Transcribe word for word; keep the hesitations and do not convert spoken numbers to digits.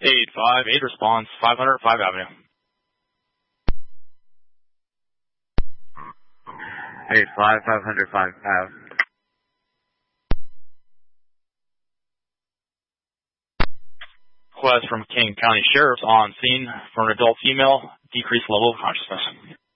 eight five eight response, five hundred five Avenue. eight five, five hundred five Avenue. Request from King County Sheriff's on scene for an adult female, decreased level of consciousness.